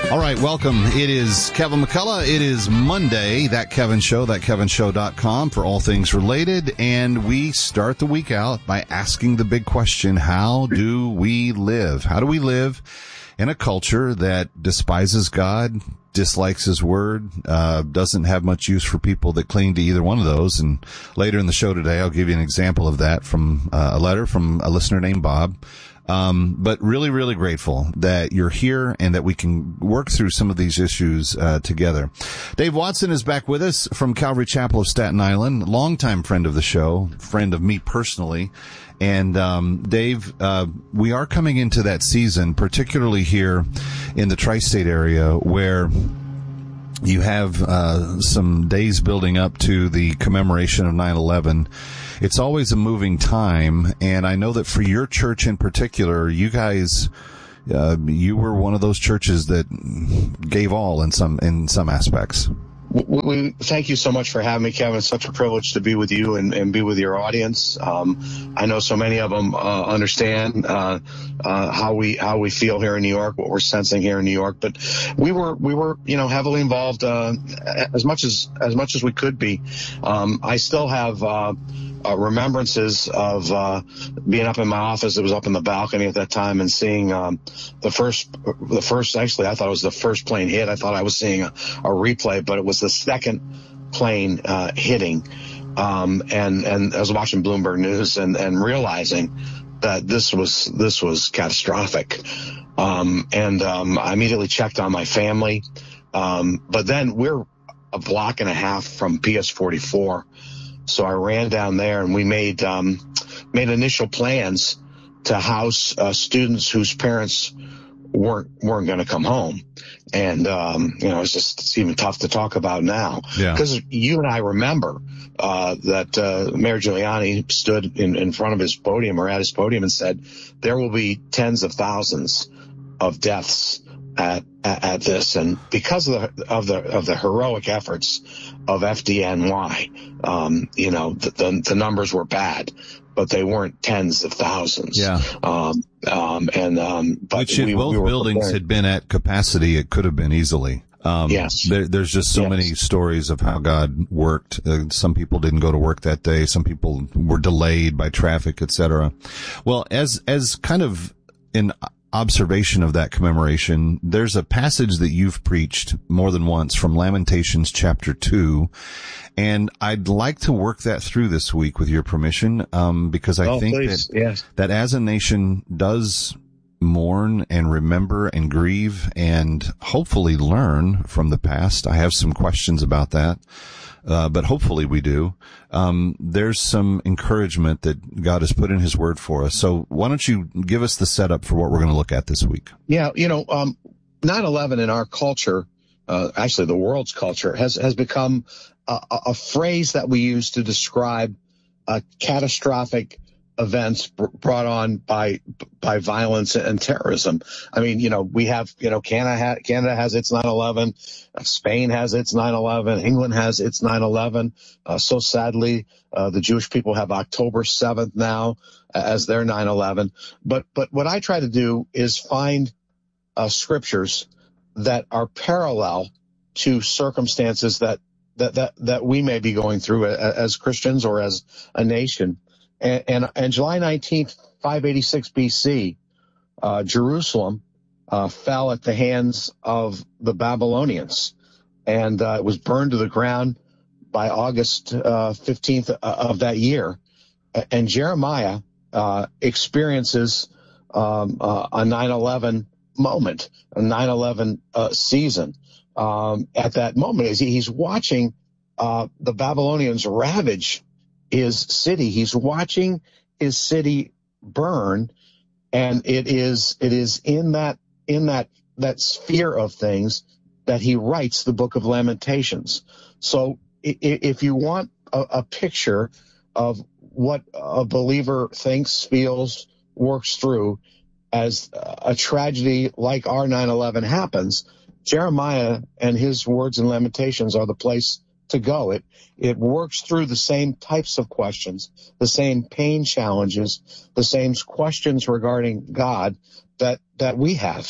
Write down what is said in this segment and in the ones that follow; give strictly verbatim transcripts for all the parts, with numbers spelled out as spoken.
All right, welcome. It is Kevin McCullough. It is Monday, That Kevin Show, that kevin show dot com for all things related. And we start the week out by asking the big question, how do we live? How do we live in a culture that despises God, dislikes his word, uh, doesn't have much use for people that cling to either one of those? And later in the show today, I'll give you an example of that from uh, a letter from a listener named Bob. Um, but really, really grateful that you're here and that we can work through some of these issues, uh, together. Dave Watson is back with us from Calvary Chapel of Staten Island, longtime friend of the show, friend of me personally. And, um, Dave, uh, we are coming into that season, particularly here in the tri-state area where you have, uh, some days building up to the commemoration of nine eleven. It's always a moving time, and I know that for your church in particular, you guys, uh, you were one of those churches that gave all in some in some aspects. We, we thank you so much for having me, Kevin. It's such a privilege to be with you and, and be with your audience. Um, I know so many of them uh, understand uh, uh, how we how we feel here in New York, what we're sensing here in New York. But we were we were you know heavily involved uh, as much as as much as we could be. Um, I still have. Uh, Uh, remembrances of uh, being up in my office. It was up in the balcony at that time and seeing um, the first, the first. Actually, I thought it was the first plane hit. I thought I was seeing a, a replay, but it was the second plane uh, hitting. Um, and and I was watching Bloomberg News and and realizing that this was this was catastrophic. Um, and um, I immediately checked on my family. Um, but then we're a block and a half from P S forty-four. So I ran down there and we made um, made initial plans to house uh, students whose parents weren't weren't going to come home, and um, you know it's just it's even tough to talk about now because yeah. you and I remember uh, that uh, Mayor Giuliani stood in, in front of his podium or at his podium and said there will be tens of thousands of deaths at at, at this, and because of the of the of the heroic efforts of F D N Y, um, you know, the, the, the numbers were bad, but they weren't tens of thousands. Yeah. Um, um, and, um, but Which if we, both we buildings prepared. had been at capacity, it could have been easily. Um, yes. There, there's just so yes. many stories of how God worked. Uh, some people didn't go to work that day. Some people were delayed by traffic, et cetera. Well, as, as kind of in observation of that commemoration, there's a passage that you've preached more than once from Lamentations chapter two, and I'd like to work that through this week with your permission, um, because I oh, think please. that yes. that as a nation does mourn and remember and grieve and hopefully learn from the past. I have some questions about that. Uh, but hopefully we do. Um, there's some encouragement that God has put in his word for us. So why don't you give us the setup for what we're going to look at this week? Yeah. You know, um, nine eleven in our culture, uh, actually the world's culture has, has become a, a phrase that we use to describe a catastrophic events brought on by by violence and terrorism. I mean, you know, we have, you know, Canada, ha- Canada has its nine eleven, uh, Spain has its nine eleven, England has its nine eleven. Uh, so sadly, uh, the Jewish people have October seventh now uh, as their nine eleven. But but what I try to do is find uh, scriptures that are parallel to circumstances that that that that we may be going through as Christians or as a nation. And, and, and July nineteenth, five eighty-six B C, uh, Jerusalem, uh, fell at the hands of the Babylonians, and, uh, it was burned to the ground by August, uh, fifteenth of that year. And Jeremiah, uh, experiences, um, uh, a nine eleven moment, a nine eleven, uh, season. Um, at that moment, as he's watching, uh, the Babylonians ravage his city. He's watching his city burn, and it is it is in that in that that sphere of things that he writes the book of Lamentations. So if you want a, a picture of what a believer thinks, feels, works through as a tragedy like our nine eleven happens, Jeremiah and his words in Lamentations are the place to go. It it works through the same types of questions, the same pain challenges, the same questions regarding God that that we have.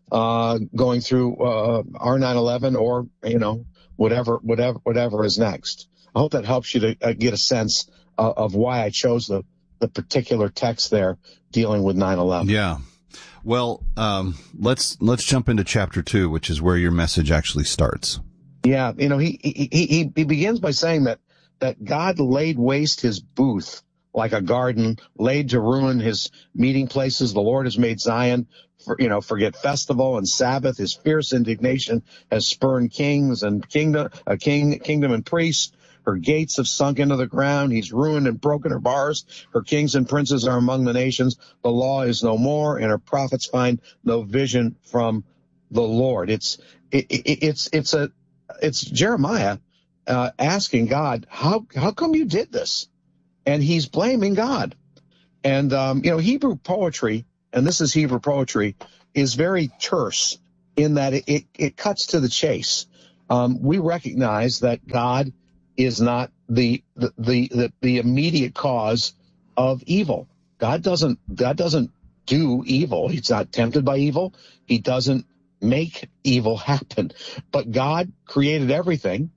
uh, going through uh, our nine eleven or, you know, whatever, whatever, whatever is next. I hope that helps you to uh, get a sense uh, of why I chose the, the particular text there dealing with nine eleven. Yeah. Well, um, let's let's jump into chapter two, which is where your message actually starts. Yeah, you know, he he he, he begins by saying that that God laid waste his booth like a garden, laid to ruin his meeting places. The Lord has made Zion, for, you know, forget festival and Sabbath. His fierce indignation has spurned kings and kingdom, a king, kingdom and priests. Her gates have sunk into the ground. He's ruined and broken her bars. Her kings and princes are among the nations. The law is no more, and her prophets find no vision from the Lord. It's it, it, it's it's a it's Jeremiah uh, asking God, how how come you did this? And he's blaming God. And um, you know, Hebrew poetry, and this is Hebrew poetry, is very terse in that it it, it cuts to the chase. Um, we recognize that God is not the, the the the the immediate cause of evil. God doesn't God doesn't do evil. He's not tempted by evil. He doesn't make evil happen. But God created everything,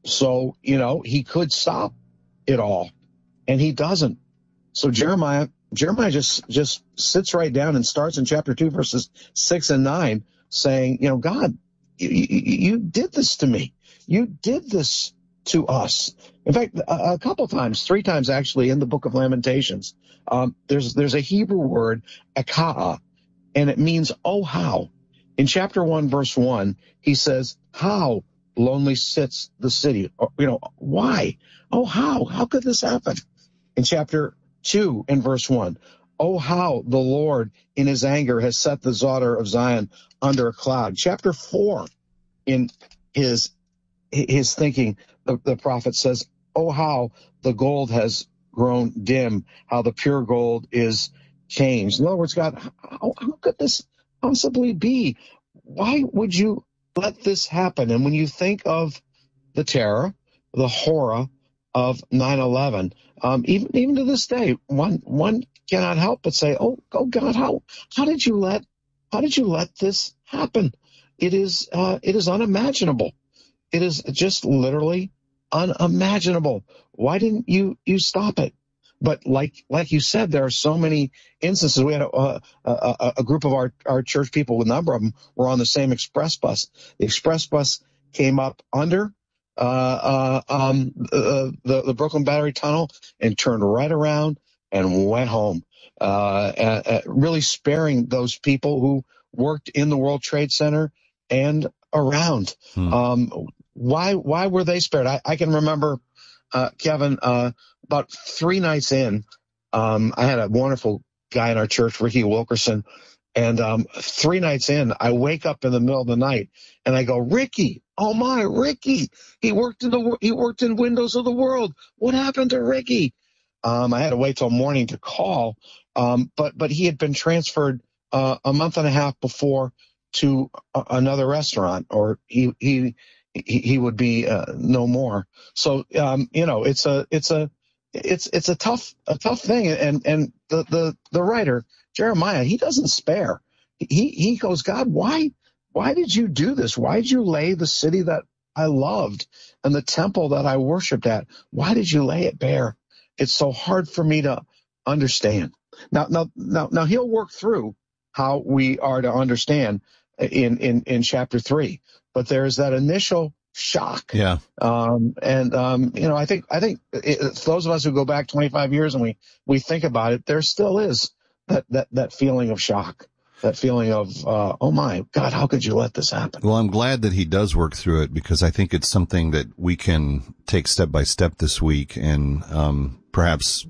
so you know he could stop it all, and he doesn't. So Jeremiah Jeremiah just just sits right down and starts in chapter two, verses six and nine, saying, you know, God, you, you, you did this to me. You did this to us. In fact, a, a couple times, three times actually, in the book of Lamentations, um, there's there's a Hebrew word, aka'ah, and it means, oh, how. In chapter one, verse one, he says, how lonely sits the city. Or, you know, why? Oh, how? How could this happen? In chapter two, in verse one, oh, how the Lord in his anger has set the daughter of Zion under a cloud. Chapter four, in his his thinking, the, the prophet says, oh, how the gold has grown dim, how the pure gold is changed. In other words, God, how, how could this possibly be? Why would you let this happen? And when you think of the terror, the horror of nine eleven, um, even even to this day, one one cannot help but say, oh, oh God, how how did you let how did you let this happen? It is uh, it is unimaginable. It is just literally unimaginable. Why didn't you, you stop it? But like like you said, there are so many instances. We had a, a, a, a group of our, our church people, a number of them were on the same express bus. The express bus came up under uh, uh, um, uh, the, the Brooklyn Battery Tunnel and turned right around and went home, uh, uh, uh, really sparing those people who worked in the World Trade Center and around. Hmm. Um, why why were they spared? I, I can remember, uh, Kevin, uh, about three nights in, um, I had a wonderful guy in our church, Ricky Wilkerson, and um, three nights in, I wake up in the middle of the night and I go, Ricky, oh my, Ricky, he worked in the he worked in Windows of the World. What happened to Ricky? Um, I had to wait till morning to call, um, but but he had been transferred uh, a month and a half before to a, another restaurant, or he he he, he would be uh, no more. So um, you know, it's a it's a it's it's a tough a tough thing, and and the the the writer Jeremiah, he doesn't spare. He he goes, God, why why did you do this? Why did you lay the city that I loved and the temple that I worshipped at? Why did you lay it bare? It's so hard for me to understand. Now now now now he'll work through how we are to understand in, in, in chapter three. But there's that initial shock. Yeah. Um, and, um, you know, I think, I think it, those of us who go back twenty-five years and we, we think about it, there still is that, that, that feeling of shock, that feeling of, uh, oh my God, how could you let this happen? Well, I'm glad that he does work through it, because I think it's something that we can take step by step this week, and, um, perhaps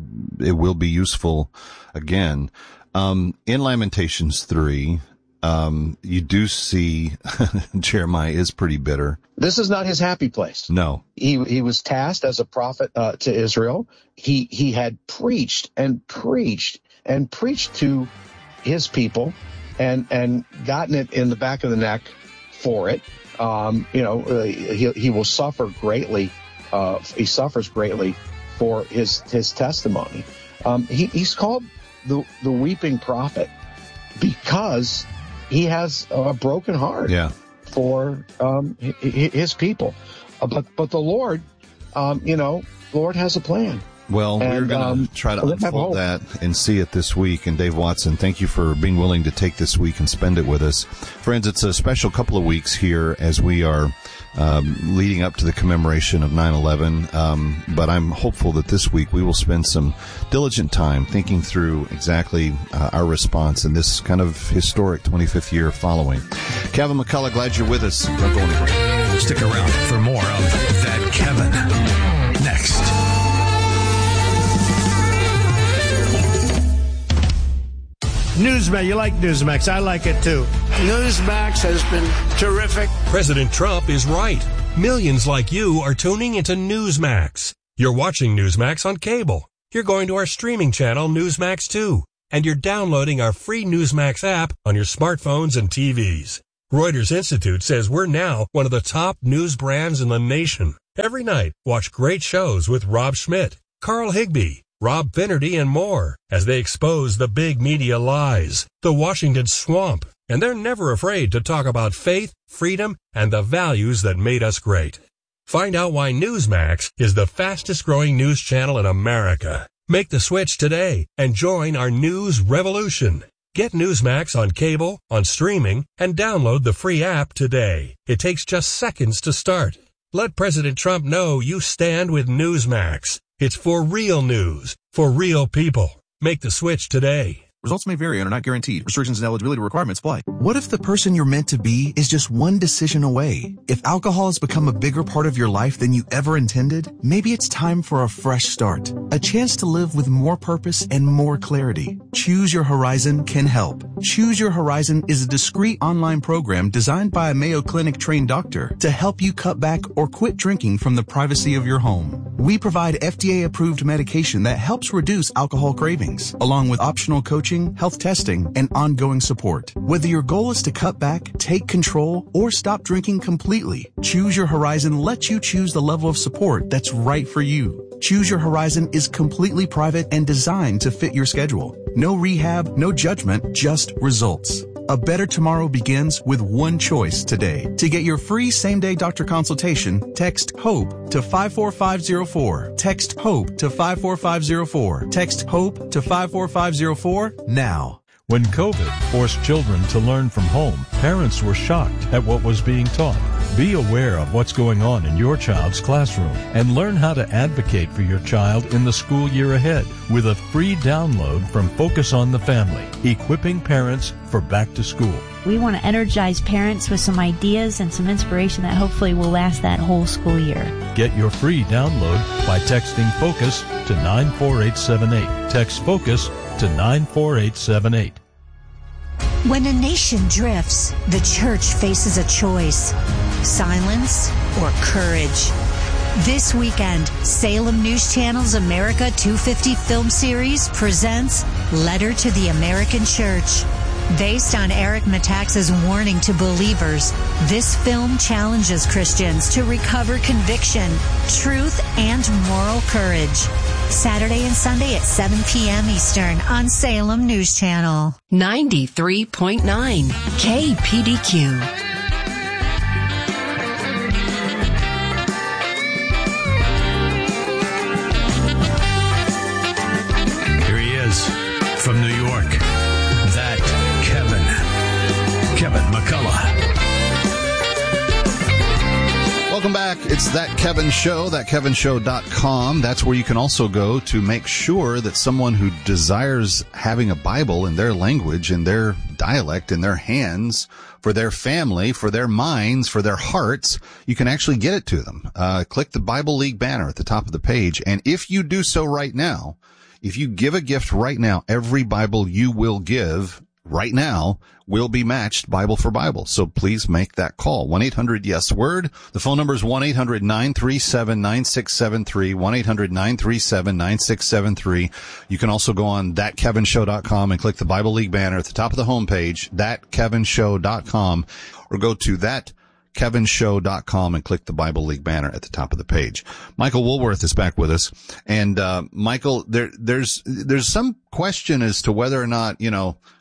it will be useful again. Um, in Lamentations three, um, you do see Jeremiah is pretty bitter. This is not his happy place. No. He he was tasked as a prophet uh, to Israel. He he had preached and preached and preached to his people, and and gotten it in the back of the neck for it. Um, you know, uh, he he will suffer greatly. Uh, he suffers greatly for his his testimony. Um, he, he's called the the weeping prophet because he has a broken heart yeah. for um, his people. Uh, but but the Lord, um, you know, Lord has a plan. Well, and, we're going to um, try to unfold that and see it this week. And Dave Watson, thank you for being willing to take this week and spend it with us. Friends, it's a special couple of weeks here as we are um, leading up to the commemoration of nine eleven. Um, but I'm hopeful that this week we will spend some diligent time thinking through exactly uh, our response in this kind of historic twenty-fifth year following. Kevin McCullough, glad you're with us. Don't go anywhere. Stick around for more of That Kevin next. Newsmax, you like Newsmax. I like it too. Newsmax has been terrific. President Trump is right. Millions like you are tuning into Newsmax. You're watching Newsmax on cable. You're going to our streaming channel, Newsmax two. And you're downloading our free Newsmax app on your smartphones and T Vs. Reuters Institute says we're now one of the top news brands in the nation. Every night, watch great shows with Rob Schmidt, Carl Higbie, Rob Finnerty, and more as they expose the big media lies, the Washington swamp, and they're never afraid to talk about faith, freedom, and the values that made us great. Find out why Newsmax is the fastest growing news channel in America. Make the switch today and join our news revolution. Get Newsmax on cable, on streaming, and download the free app today. It takes just seconds to start. Let President Trump know you stand with Newsmax. It's for real news, for real people. Make the switch today. Results may vary and are not guaranteed. Restrictions and eligibility requirements apply. What if the person you're meant to be is just one decision away? If alcohol has become a bigger part of your life than you ever intended, maybe it's time for a fresh start. A chance to live with more purpose and more clarity. Choose Your Horizon can help. Choose Your Horizon is a discreet online program designed by a Mayo Clinic trained doctor to help you cut back or quit drinking from the privacy of your home. We provide F D A-approved medication that helps reduce alcohol cravings, along with optional coaching, health testing, and ongoing support. Whether your goal is to cut back, take control, or stop drinking completely, Choose Your Horizon lets you choose the level of support that's right for you. Choose Your Horizon is completely private and designed to fit your schedule. No rehab, no judgment, just results. A better tomorrow begins with one choice today. To get your free same-day doctor consultation, text HOPE to five four five zero four. Text HOPE to five four five zero four. Text HOPE to five four five zero four now. When COVID forced children to learn from home, parents were shocked at what was being taught. Be aware of what's going on in your child's classroom and learn how to advocate for your child in the school year ahead with a free download from Focus on the Family, equipping parents for back to school. We want to energize parents with some ideas and some inspiration that hopefully will last that whole school year. Get your free download by texting FOCUS to nine four eight seven eight. Text FOCUS to nine four eight seven eight. When a nation drifts, the church faces a choice: silence or courage. This weekend, Salem News Channel's America two fifty film series presents Letter to the American Church. Based on Eric Metaxas' warning to believers, this film challenges Christians to recover conviction, truth, and moral courage. Saturday and Sunday at seven p.m. Eastern on Salem News Channel. ninety-three point nine K P D Q. Here he is from New York. That Kevin. Kevin McCullough. Welcome back. It's That Kevin Show, that kevin show dot com. That's where you can also go to make sure that someone who desires having a Bible in their language, in their dialect, in their hands, for their family, for their minds, for their hearts, you can actually get it to them. Uh, click the Bible League banner at the top of the page. And if you do so right now, if you give a gift right now, every Bible you will give right now will be matched Bible for Bible. So please make that call. one eight hundred yes word. The phone number is one eight hundred nine three seven nine six seven three, one eight hundred nine three seven nine six seven three. You can also go on that kevin show dot com and click the Bible League banner at the top of the homepage, that kevin show dot com, or go to that kevin show dot com and click the Bible League banner at the top of the page. Michael Woolworth is back with us. And, uh, Michael, there, there's, there's some question as to whether or not, you know,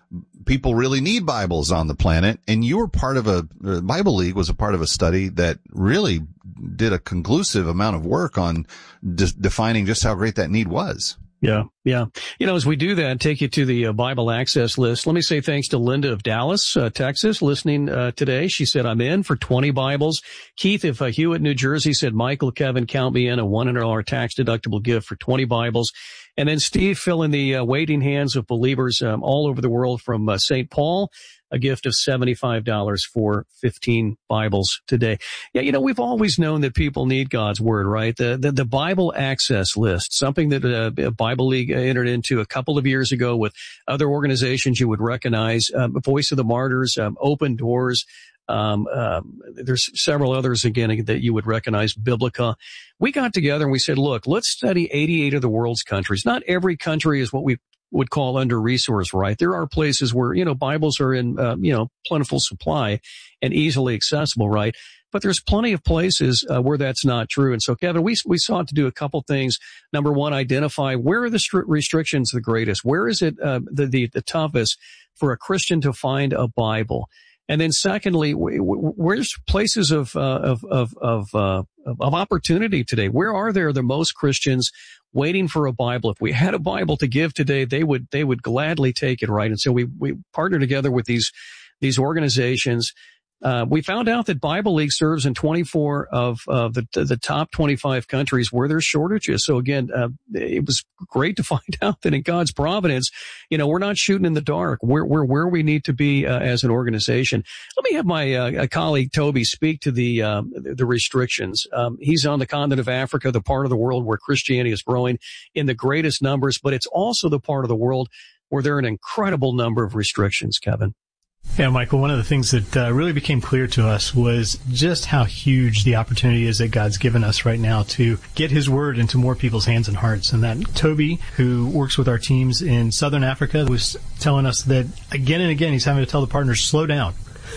people really need Bibles on the planet. And you were part of a, uh, Bible League was a part of a study that really did a conclusive amount of work on de- defining just how great that need was. Yeah, yeah. You know, as we do that, take you to the uh, Bible Access list. Let me say thanks to Linda of Dallas, uh, Texas, listening uh, today. She said, I'm in for twenty Bibles. Keith of uh, Hewitt, New Jersey said, Michael, Kevin, count me in, a one hundred dollars tax-deductible gift for twenty Bibles. And then Steve filling the uh, waiting hands of believers um, all over the world from uh, Saint Paul, a gift of seventy-five dollars for fifteen Bibles today. Yeah, you know, we've always known that people need God's Word, right? The the, the Bible Access List, something that uh, Bible League entered into a couple of years ago with other organizations you would recognize, um, Voice of the Martyrs, um, Open Doors. Um, um, there's several others, again, that you would recognize, Biblica. We got together and we said, look, let's study eighty-eight of the world's countries. Not every country is what we would call under-resourced, right? There are places where, you know, Bibles are in, uh, you know, plentiful supply and easily accessible, right? But there's plenty of places uh, where that's not true. And so, Kevin, we we sought to do a couple things. Number one, identify where are the stri- restrictions the greatest? Where is it uh, the, the the toughest for a Christian to find a Bible? And then secondly, where's places of, uh, of, of, of, uh, of opportunity today? Where are there the most Christians waiting for a Bible? If we had a Bible to give today, they would, they would gladly take it, right? And so we, we partner together with these, these organizations. Uh, we found out that Bible League serves in twenty-four of, of the, the top twenty-five countries where there's shortages. So again, uh, it was great to find out that in God's providence, you know, we're not shooting in the dark. We're, we're where we need to be uh, as an organization. Let me have my uh, colleague Toby speak to the, uh, the restrictions. Um, he's on the continent of Africa, the part of the world where Christianity is growing in the greatest numbers, but it's also the part of the world where there are an incredible number of restrictions, Kevin. Yeah, Michael, one of the things that uh, really became clear to us was just how huge the opportunity is that God's given us right now to get His Word into more people's hands and hearts. And that Toby, who works with our teams in Southern Africa, was telling us that again and again he's having to tell the partners, slow down.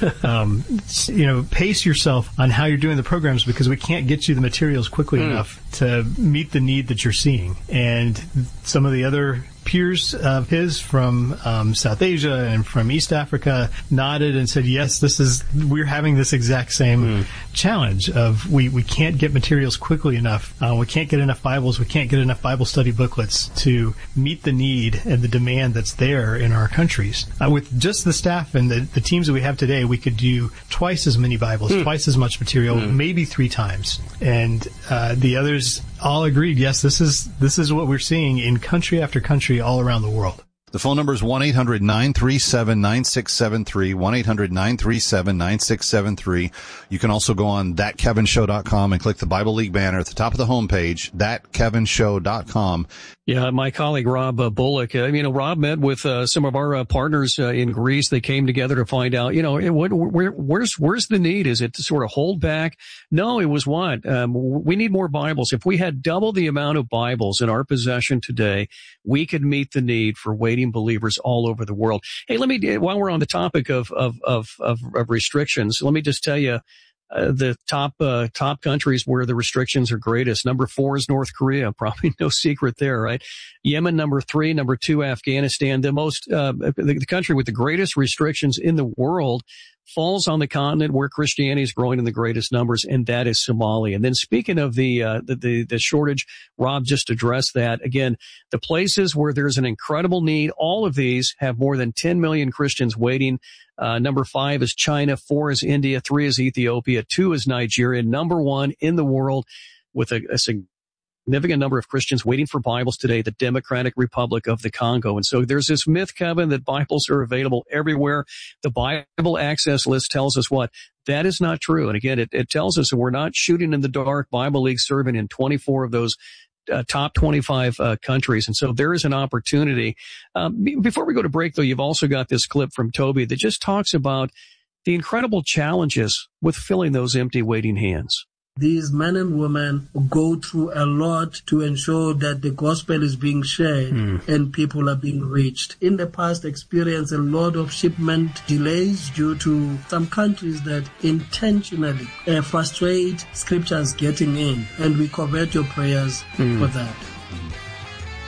um, you know, pace yourself on how you're doing the programs because we can't get you the materials quickly mm. enough to meet the need that you're seeing. And some of the other peers of his from um, South Asia and from East Africa nodded and said, yes, this is, we're having this exact same mm. challenge of we, we can't get materials quickly enough. Uh, we can't get enough Bibles. We can't get enough Bible study booklets to meet the need and the demand that's there in our countries. Uh, with just the staff and the, the teams that we have today, we could do twice as many Bibles, mm. twice as much material, mm. maybe three times. And uh, the others all agreed, yes, this is this is what we're seeing in country after country all around the world. The phone number is one eight hundred nine three seven nine six seven three, one eight hundred nine three seven nine six seven three. You can also go on that kevin show dot com and click the Bible League banner at the top of the homepage, that kevin show dot com. Yeah, my colleague Rob uh, Bullock, uh, you know, Rob met with uh, some of our uh, partners uh, in Greece. They came together to find out, you know, what, where, where's where's the need? Is it to sort of hold back? No, it was what? Um, we need more Bibles. If we had double the amount of Bibles in our possession today, we could meet the need for waiting believers all over the world. Hey, let me, while we're on the topic of of of, of, of restrictions, let me just tell you, Uh, the top, uh, top countries where the restrictions are greatest. Number four is North Korea. Probably no secret there, right? Yemen, number three. Number two, Afghanistan. The most, uh, the, the country with the greatest restrictions in the world falls on the continent where Christianity is growing in the greatest numbers, and that is Somalia. And then speaking of the, uh, the, the, the shortage, Rob just addressed that. Again, the places where there's an incredible need, all of these have more than ten million Christians waiting. Uh, number five is China, four is India, three is Ethiopia, two is Nigeria, number one in the world with a, a significant number of Christians waiting for Bibles today, the Democratic Republic of the Congo. And so there's this myth, Kevin, that Bibles are available everywhere. The Bible Access List tells us what? That is not true. And again, it, it tells us that we're not shooting in the dark. Bible League serving in twenty-four of those Uh, top twenty-five uh, countries. And so there is an opportunity. Um, before we go to break, though, you've also got this clip from Toby that just talks about the incredible challenges with filling those empty waiting hands. These men and women go through a lot to ensure that the gospel is being shared mm. and people are being reached. In the past, experienced a lot of shipment delays due to some countries that intentionally uh, frustrate scriptures getting in, and we covet your prayers mm. for that.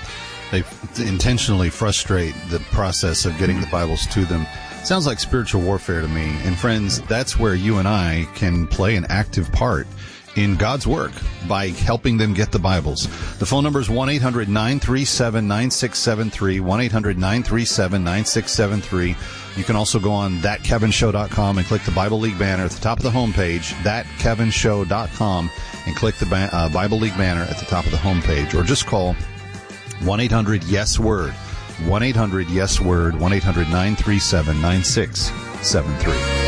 They intentionally frustrate the process of getting the Bibles to them. Sounds like spiritual warfare to me. And friends, that's where you and I can play an active part in God's work by helping them get the Bibles. The phone number is one eight hundred nine three seven nine six seven three, one eight hundred nine three seven nine six seven three. You can also go on that kevin show dot com and click the Bible League banner at the top of the homepage, that kevin show dot com, and click the ba- uh, Bible League banner at the top of the homepage, or just call one eight hundred yes word, one eight hundred yes word, one eight hundred nine three seven nine six seven three.